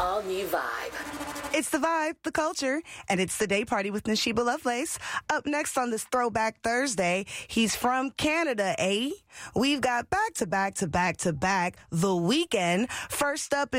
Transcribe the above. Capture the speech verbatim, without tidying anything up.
all-new vibe. It's the vibe, the culture, and it's the day party with Nashiba Lovelace. Up next on this Throwback Thursday, he's from Canada, eh? We've got back to back to back to back The Weeknd. First up is